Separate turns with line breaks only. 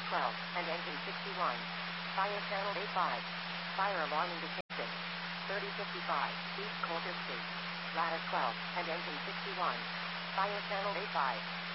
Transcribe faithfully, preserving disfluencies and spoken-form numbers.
twelve, and engine sixty-one. Fire channel A five. Fire alarm indicated. thirty fifty-five, East Coulter Street. Ladder twelve, and engine sixty-one. Fire channel A five.